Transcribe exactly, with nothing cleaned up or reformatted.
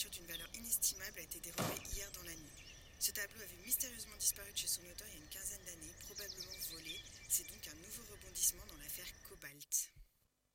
peinture d'une valeur inestimable a été dérobée hier dans la nuit. Ce tableau avait mystérieusement disparu de chez son auteur il y a une quinzaine d'années, probablement volé,